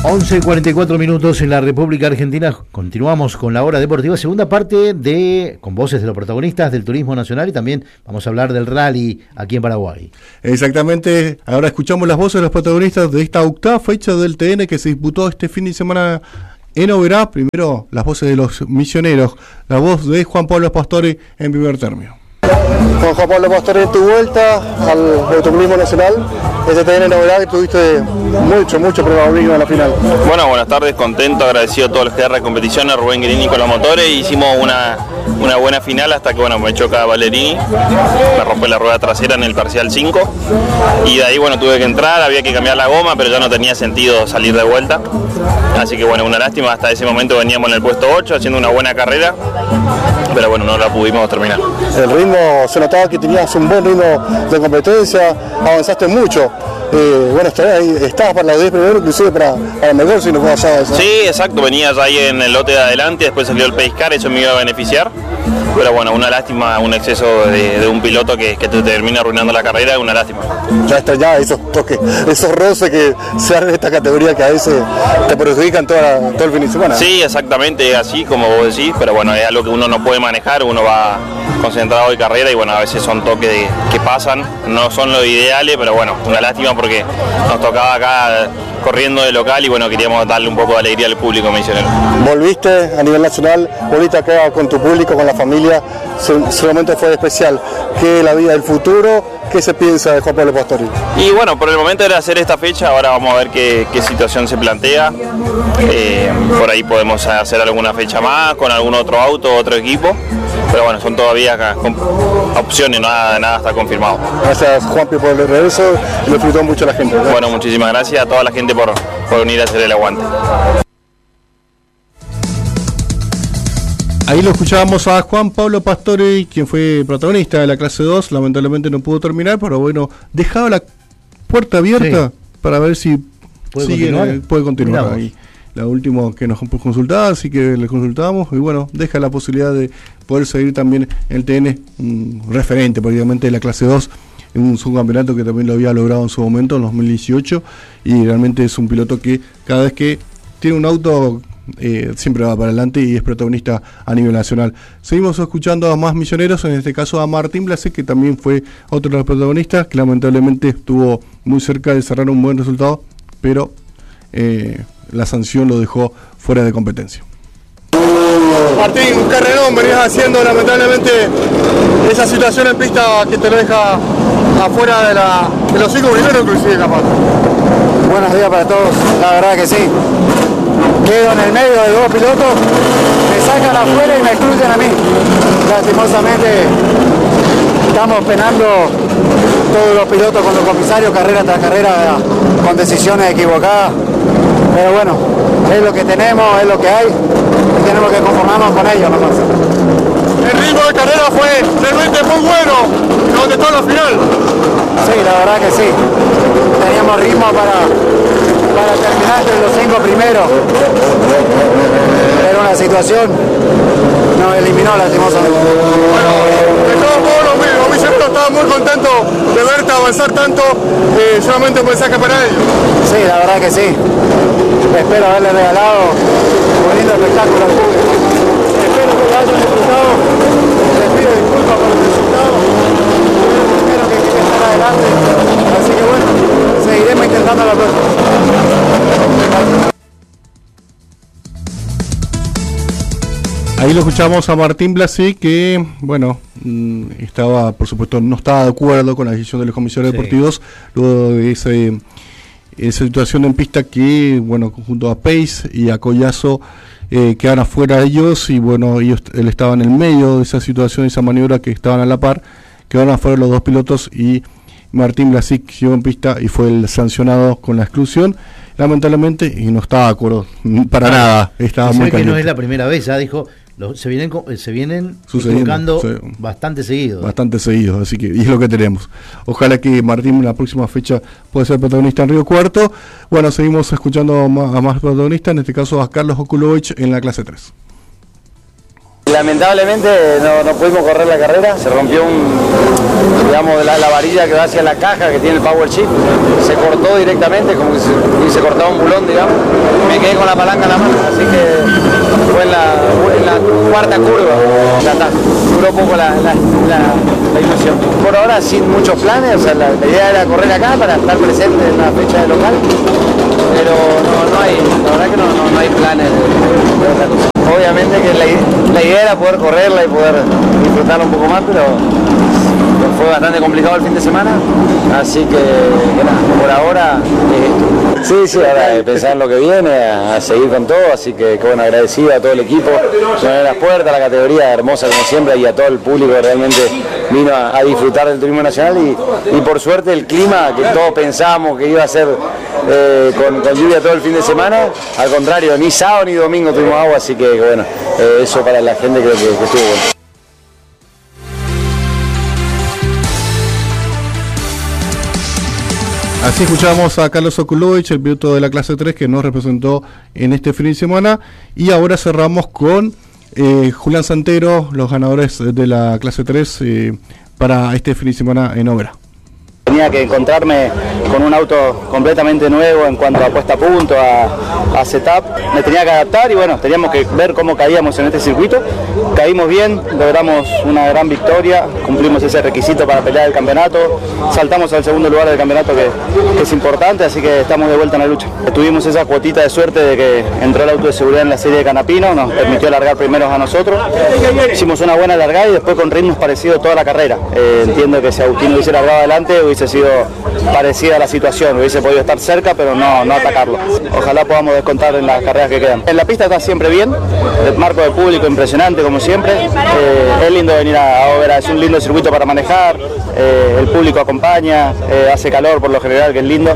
11:44 minutos en la República Argentina. Continuamos con la hora deportiva, segunda parte con voces de los protagonistas del turismo nacional, y también vamos a hablar del rally aquí en Paraguay. Exactamente, ahora escuchamos las voces de los protagonistas de esta octava fecha del TN que se disputó este fin de semana en Oberá. Primero las voces de los misioneros, la voz de Juan Pablo Pastore en primer término. Con Juan Pablo Pastore en tu vuelta al automovilismo nacional, este TN novedad que tuviste mucho protagonismo en la final. Bueno, buenas tardes, contento, agradecido a todos los que de competición, a Rubén Guerini con los motores. Hicimos una buena final hasta que me choca Valerini, me rompe la rueda trasera en el parcial 5 y de ahí tuve que entrar, había que cambiar la goma, pero ya no tenía sentido salir de vuelta, así que una lástima. Hasta ese momento veníamos en el puesto 8 haciendo una buena carrera, pero no la pudimos terminar. El ritmo, se notaba que tenías un buen ritmo de competencia, avanzaste mucho. Estabas para los 10 primero, inclusive para mejor si no fue allá eso. Sí, exacto, venías ahí en el lote de adelante, después salió el Pescar, eso me iba a beneficiar, pero una lástima, un exceso de un piloto que te termina arruinando la carrera, una lástima. Ya extrañaba esos toques, esos roces que se dan en esta categoría que a veces te perjudican todo el fin de semana. Sí, exactamente, así como vos decís, pero es algo que uno no puede manejar, uno va concentrado de carrera y a veces son toques que pasan, no son lo ideales, pero una lástima porque nos tocaba acá corriendo de local y queríamos darle un poco de alegría al público misionero. Volviste a nivel nacional, volviste acá con tu público, con la familia, seguramente fue especial. ¿Qué es la vida del futuro? ¿Qué se piensa de Juan Pablo Pastore? Y por el momento era hacer esta fecha, ahora vamos a ver qué situación se plantea. Por ahí podemos hacer alguna fecha más con algún otro auto, otro equipo, pero son todavía opciones, nada está confirmado. Gracias, Juanpi, por el regreso, lo disfrutó mucho la gente, ¿verdad? Muchísimas gracias a toda la gente por venir a hacer el aguante. Ahí lo escuchábamos a Juan Pablo Pastore, quien fue protagonista de la clase 2, lamentablemente no pudo terminar, pero dejaba la puerta abierta para ver si puede continuar. Ahí. La última que nos consultaba, así que le consultábamos y deja la posibilidad de poder seguir también el TN, un referente prácticamente de la clase 2, en un subcampeonato que también lo había logrado en su momento, en 2018, y realmente es un piloto que cada vez que tiene un auto siempre va para adelante y es protagonista a nivel nacional. Seguimos escuchando a más misioneros, en este caso a Martín Blase, que también fue otro de los protagonistas, que lamentablemente estuvo muy cerca de cerrar un buen resultado, pero la sanción lo dejó fuera de competencia. Martín, un carrerón venías haciendo, lamentablemente esa situación en pista que te lo deja afuera de los 5 primeros inclusive, capaz. Buenos días para todos, la verdad que sí. Quedo en el medio de dos pilotos, me sacan afuera y me excluyen a mí. Lastimosamente estamos penando todos los pilotos con los comisarios, carrera tras carrera, con decisiones equivocadas. Pero es lo que tenemos, es lo que hay, y tenemos que conformarnos con ello nomás. El ritmo de carrera fue realmente muy bueno, donde todo la final. Sí, la verdad que sí. Teníamos ritmo para terminar entre los 5 primeros. Pero una situación nos eliminó lastimosamente. De todos modos, los misioneros estaban muy contentos de verte avanzar tanto, solamente un mensaje para ellos. Sí, la verdad que sí. Espero haberle regalado un lindo espectáculo al público. Espero que lo hayan disfrutado. Les pido disculpas por el resultado. Espero que quieran estar adelante. Así que seguiremos intentando la próxima. Ahí lo escuchamos a Martín Blasi, que estaba, por supuesto, no estaba de acuerdo con la decisión de los comisarios deportivos luego de esa situación en pista que, junto a Pace y a Collazo quedan afuera ellos y él estaba en el medio de esa situación, esa maniobra que estaban a la par, quedaron afuera los dos pilotos y Martín Blasi llegó en pista y fue el sancionado con la exclusión, lamentablemente, y no estaba de acuerdo para nada, estaba muy caliente. Que no es la primera vez, ya dijo, se vienen equivocando bastante seguidos. Bastante seguidos, así que y es lo que tenemos. Ojalá que Martín en la próxima fecha pueda ser protagonista en Río Cuarto. Seguimos escuchando a más protagonistas, en este caso a Carlos Okulovich en la clase 3. Lamentablemente no pudimos correr la carrera, se rompió la varilla que va hacia la caja que tiene el power chip, se cortó directamente como si se cortaba un bulón, digamos. Me quedé con la palanca en la mano, así que fue en la cuarta curva, ya está, duró poco la ilusión. Por ahora sin muchos planes, o sea, la idea era correr acá para estar presente en la fecha de local, pero no hay, la verdad que no hay planes de otra cosa. Obviamente que la idea era poder correrla y poder disfrutarla un poco más, pero fue bastante complicado el fin de semana, así que nada, por ahora sí, ahora pensar en lo que viene, a seguir con todo, así que bueno, agradecido a todo el equipo, a las puertas, a la categoría hermosa como siempre y a todo el público que realmente vino a disfrutar del turismo nacional y por suerte el clima que todos pensábamos que iba a ser con lluvia todo el fin de semana, al contrario, ni sábado ni domingo tuvimos agua, así que bueno, eso para la gente creo que estuvo bueno. Así escuchamos a Carlos Okulovich, el piloto de la clase 3 que nos representó en este fin de semana, y ahora cerramos con Julián Santero, los ganadores de la clase 3 para este fin de semana en obra. Tenía que encontrarme con un auto completamente nuevo en cuanto a puesta a punto, a setup. Me tenía que adaptar y bueno, teníamos que ver cómo caíamos en este circuito. Caímos bien, logramos una gran victoria, cumplimos ese requisito para pelear el campeonato, saltamos al segundo lugar del campeonato que es importante, así que estamos de vuelta en la lucha. Tuvimos esa cuotita de suerte de que entró el auto de seguridad en la serie de Canapino, nos permitió largar primeros a nosotros. Hicimos una buena largada y después con ritmos parecidos toda la carrera. Entiendo que si Agustín hubiese largado adelante hubiese sido parecida a la situación, hubiese podido estar cerca pero no atacarlo. Ojalá podamos descontar en las carreras que quedan. En la pista está siempre bien, el marco de público impresionante como siempre, es lindo venir a Obera, es un lindo circuito para manejar, el público acompaña, hace calor por lo general, que es lindo,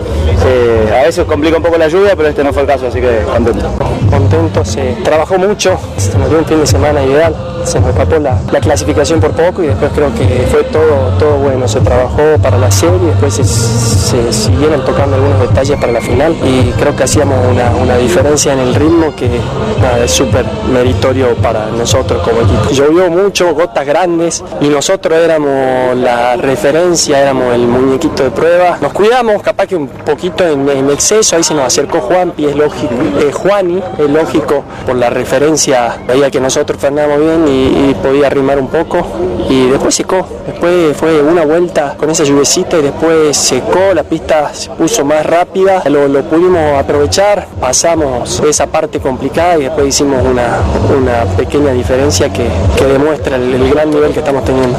a veces complica un poco la lluvia, pero este no fue el caso, así que contento. Contento, se trabajó mucho, se nos dio un fin de semana ideal, se nos escapó la clasificación por poco y después creo que fue todo bueno, se trabajó para la serie, después se siguieron tocando algunos detalles para la final y creo que hacíamos una diferencia en el ritmo que nada, es súper meritorio para nosotros como equipo. Llovió mucho, gotas grandes y nosotros éramos la referencia, éramos el muñequito de prueba. Nos cuidamos, capaz que un poquito en exceso, ahí se nos acercó Juanpi, es lógico, Juani, es lógico, por la referencia, veía que nosotros frenábamos bien y podía arrimar un poco y después secó, después fue una vuelta con esa lluvecita y después secó, la pista se puso más rápida, lo pudimos aprovechar, pasamos esa parte complicada y después hicimos una pequeña diferencia que demuestra el gran nivel que estamos teniendo.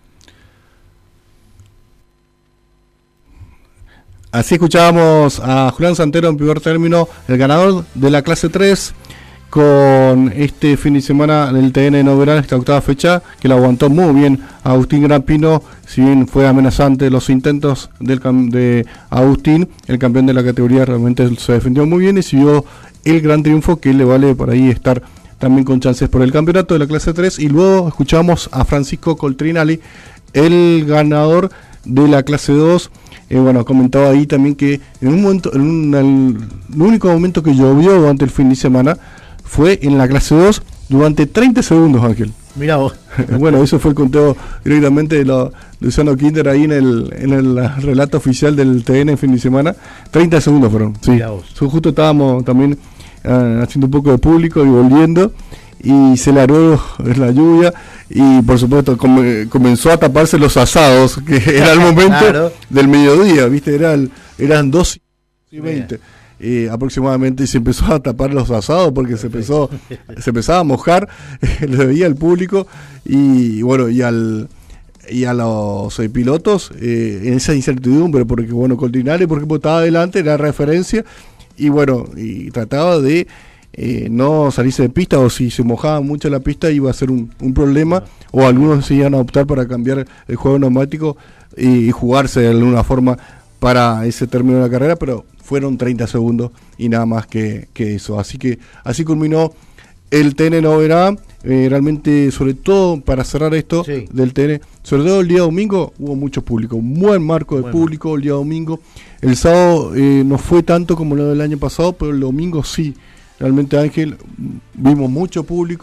Así escuchábamos a Julián Santero en primer término, el ganador de la clase 3, con este fin de semana del TN en Oberá, esta octava fecha, que la aguantó muy bien Agustín Grampino, si bien fue amenazante los intentos de Agustín, el campeón de la categoría realmente se defendió muy bien y siguió el gran triunfo que le vale por ahí estar también con chances por el campeonato de la clase 3. Y luego escuchamos a Francisco Coltrinali, el ganador de la clase 2. Bueno, comentaba ahí también que en un momento, el único momento que llovió durante el fin de semana fue en la clase 2 durante 30 segundos, Ángel. Mirá vos. Bueno, eso fue el conteo directamente de Luciano Kinder ahí en el relato oficial del TN en fin de semana. 30 segundos fueron. Sí. Mirá vos. Justo estábamos también haciendo un poco de público y volviendo, y se largó la lluvia y por supuesto comenzó a taparse los asados, que era el momento claro. Del mediodía, ¿viste? Eran 2:20 aproximadamente, y se empezó a tapar los asados porque se empezaba a mojar, lo veía el público y bueno, y a los pilotos en esa incertidumbre, porque bueno, Coltinari por ejemplo estaba adelante, era referencia y bueno, y trataba de no salirse de pista, o si se mojaba mucho la pista iba a ser un problema, o algunos se iban a optar para cambiar el juego neumático y jugarse de alguna forma para ese término de la carrera, pero fueron 30 segundos y nada más que eso. Así que así culminó el TN Oberá. Realmente, sobre todo para cerrar esto sí. Del TN, sobre todo el día domingo hubo mucho público, un buen marco de público el día domingo. El sábado no fue tanto como lo del año pasado, pero el domingo sí. Realmente, Ángel, vimos mucho público,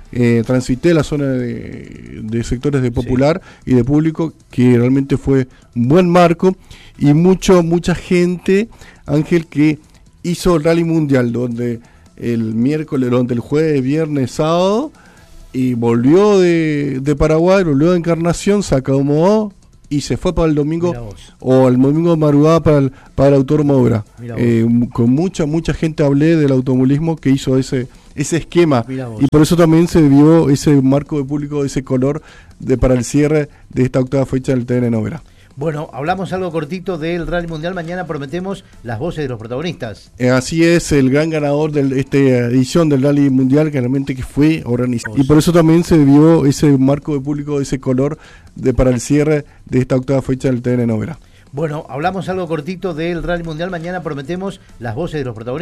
transité la zona de sectores de popular y de público, que realmente fue un buen marco, y mucha gente, Ángel, que hizo el Rally Mundial, donde el miércoles, donde el jueves, viernes, sábado, y volvió de Paraguay, volvió de Encarnación, se acomodó y se fue para el domingo, o el domingo de madrugada para el Autódromo Obra. Con mucha gente hablé del automovilismo que hizo ese esquema, y por eso también se vio ese marco de público, ese color para el cierre de esta octava fecha del TN Obra. Bueno, hablamos algo cortito del Rally Mundial. Mañana prometemos las voces de los protagonistas. Así es, el gran ganador de esta edición del Rally Mundial, que realmente que fue organizado. Y por eso también se vio ese marco de público, ese color para el cierre de esta octava fecha del TN Obra. Bueno, hablamos algo cortito del Rally Mundial. Mañana prometemos las voces de los protagonistas.